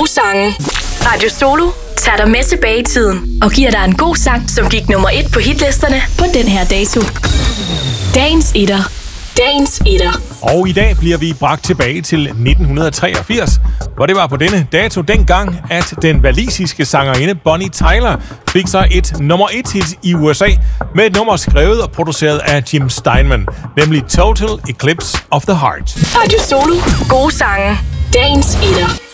gode sange. Radio Solo tager dig med tilbage i tiden og giver dig en god sang, som gik nummer 1 på hitlisterne på den her dato. Dagens etter. Dagens etter. Og i dag bliver vi bragt tilbage til 1983, hvor det var på denne dato dengang, at den walisiske sangerinde Bonnie Tyler fik sig et nummer 1-hit i USA med et nummer skrevet og produceret af Jim Steinman, nemlig Total Eclipse of the Heart. Radio Solo. Gode sange. Dagens etter.